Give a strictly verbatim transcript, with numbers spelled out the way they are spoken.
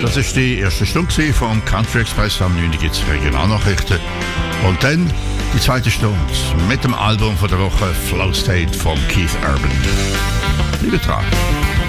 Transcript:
Das ist die erste Stunde vom Country Express. Am neun gibt es Regionalnachrichten. Und dann die zweite Stunde mit dem Album von der Woche Flow State von Keith Urban. Liebe dran.